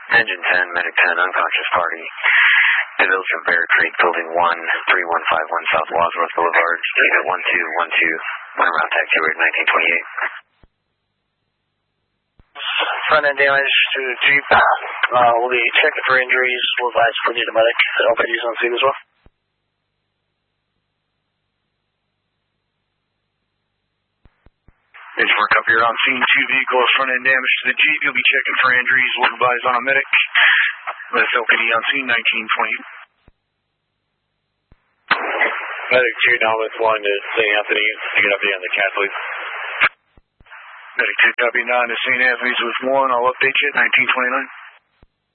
Engine 10, Medic 10, unconscious party. The Village of Bear Creek, Building 1, 3151 South Wadsworth Boulevard, Unit 1212, around taxi rate 1928. Front end damage to the Jeep. We'll be checking for injuries. We'll advise for need a medic. LPD's on scene as well. It's for cover, you're on scene. 2 vehicles, front end damage to the Jeep. You'll be checking for injuries. We'll advise on a medic. With LPD on scene, 1920. Medic 2 now with 1 to St. Anthony. You can update on the cat, please. Medic 2 copy 9 to St. Anthony's with 1. I'll update you at 1929.